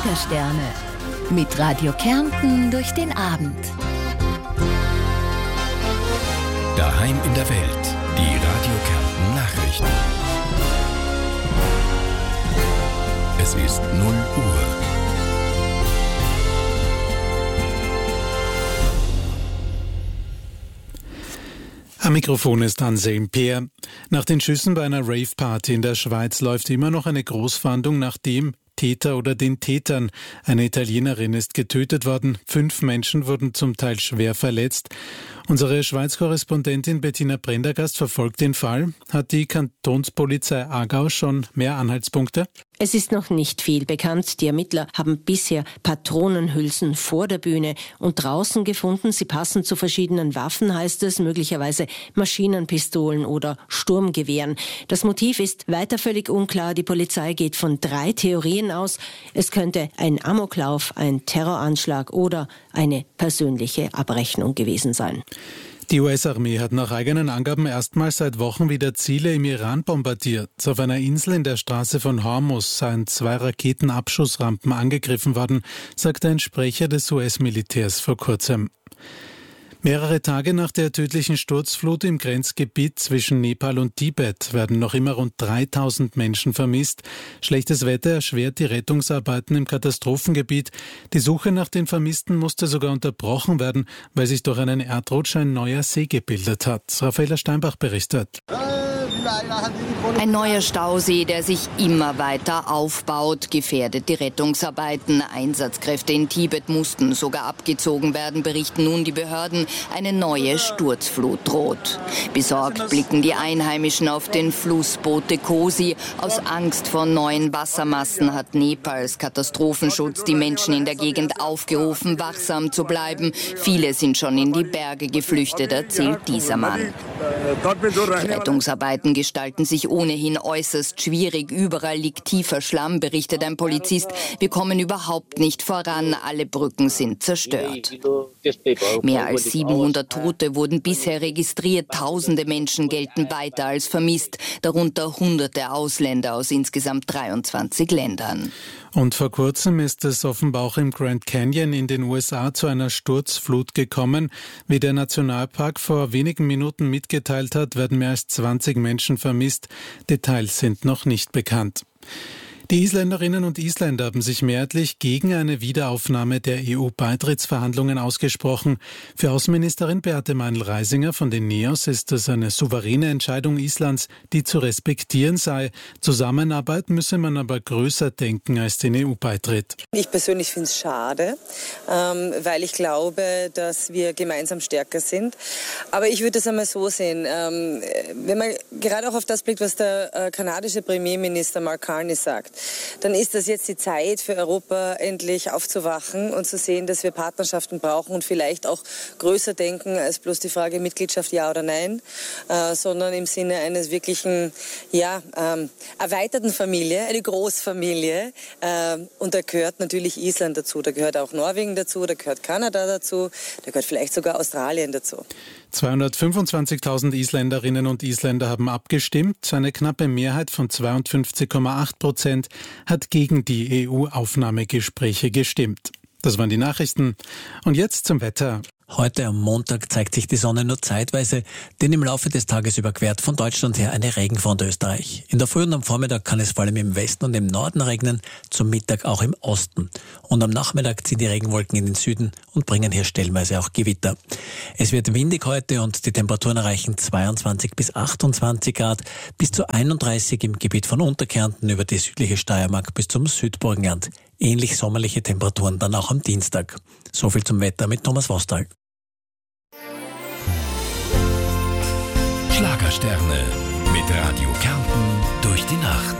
Schlagersterne. Mit Radio Kärnten durch den Abend. Daheim in der Welt. Die Radio Kärnten Nachrichten. Es ist 0 Uhr. Am Mikrofon ist Anselm Peer. Nach den Schüssen bei einer Rave-Party in der Schweiz läuft immer noch eine Großfahndung nach dem Täter oder den Tätern. Eine Italienerin ist getötet worden. 5 Menschen wurden zum Teil schwer verletzt. Unsere Schweiz-Korrespondentin Bettina Prendergast verfolgt den Fall. Hat die Kantonspolizei Aargau schon mehr Anhaltspunkte? Es ist noch nicht viel bekannt. Die Ermittler haben bisher Patronenhülsen vor der Bühne und draußen gefunden. Sie passen zu verschiedenen Waffen, heißt es, möglicherweise Maschinenpistolen oder Sturmgewehren. Das Motiv ist weiter völlig unklar. Die Polizei geht von 3 Theorien aus. Es könnte ein Amoklauf, ein Terroranschlag oder eine persönliche Abrechnung gewesen sein. Die US-Armee hat nach eigenen Angaben erstmals seit Wochen wieder Ziele im Iran bombardiert. Auf einer Insel in der Straße von Hormuz seien 2 Raketenabschussrampen angegriffen worden, sagte ein Sprecher des US-Militärs vor kurzem. Mehrere Tage nach der tödlichen Sturzflut im Grenzgebiet zwischen Nepal und Tibet werden noch immer rund 3000 Menschen vermisst. Schlechtes Wetter erschwert die Rettungsarbeiten im Katastrophengebiet. Die Suche nach den Vermissten musste sogar unterbrochen werden, weil sich durch einen Erdrutsch ein neuer See gebildet hat. Raffaella Steinbach berichtet. Ein neuer Stausee, der sich immer weiter aufbaut, gefährdet die Rettungsarbeiten. Einsatzkräfte in Tibet mussten sogar abgezogen werden, berichten nun die Behörden. Eine neue Sturzflut droht. Besorgt blicken die Einheimischen auf den Flussboote Kosi. Aus Angst vor neuen Wassermassen hat Nepals Katastrophenschutz die Menschen in der Gegend aufgerufen, wachsam zu bleiben. Viele sind schon in die Berge geflüchtet, erzählt dieser Mann. Die Rettungsarbeiten gestalten sich ohnehin äußerst schwierig. Überall liegt tiefer Schlamm, berichtet ein Polizist. Wir kommen überhaupt nicht voran. Alle Brücken sind zerstört. Mehr als 700 Tote wurden bisher registriert. Tausende Menschen gelten weiter als vermisst. Darunter Hunderte Ausländer aus insgesamt 23 Ländern. Und vor kurzem ist es offenbar auch im Grand Canyon in den USA zu einer Sturzflut gekommen. Wie der Nationalpark vor wenigen Minuten mitgeteilt hat, werden mehr als 20 Menschen vermisst. Details sind noch nicht bekannt. Die Isländerinnen und Isländer haben sich mehrheitlich gegen eine Wiederaufnahme der EU-Beitrittsverhandlungen ausgesprochen. Für Außenministerin Beate Meinl-Reisinger von den NEOS ist es eine souveräne Entscheidung Islands, die zu respektieren sei. Zusammenarbeit müsse man aber größer denken als den EU-Beitritt. Ich persönlich finde es schade, weil ich glaube, dass wir gemeinsam stärker sind. Aber ich würde es einmal so sehen, wenn man gerade auch auf das blickt, was der kanadische Premierminister Mark Carney sagt, dann ist das jetzt die Zeit für Europa endlich aufzuwachen und zu sehen, dass wir Partnerschaften brauchen und vielleicht auch größer denken als bloß die Frage Mitgliedschaft ja oder nein, sondern im Sinne eines wirklichen erweiterten Familie, eine Großfamilie. Und da gehört natürlich Island dazu, da gehört auch Norwegen dazu, da gehört Kanada dazu, da gehört vielleicht sogar Australien dazu. 225.000 Isländerinnen und Isländer haben abgestimmt. Eine knappe Mehrheit von 52,8% hat gegen die EU-Aufnahmegespräche gestimmt. Das waren die Nachrichten. Und jetzt zum Wetter. Heute am Montag zeigt sich die Sonne nur zeitweise, denn im Laufe des Tages überquert von Deutschland her eine Regenfront Österreich. In der Früh und am Vormittag kann es vor allem im Westen und im Norden regnen, zum Mittag auch im Osten. Und am Nachmittag ziehen die Regenwolken in den Süden und bringen hier stellenweise auch Gewitter. Es wird windig heute und die Temperaturen erreichen 22 bis 28 Grad, bis zu 31 im Gebiet von Unterkärnten über die südliche Steiermark bis zum Südburgenland. Ähnlich sommerliche Temperaturen dann auch am Dienstag. So viel zum Wetter mit Thomas Vostal. Schlagersterne mit Radio Kärnten durch die Nacht.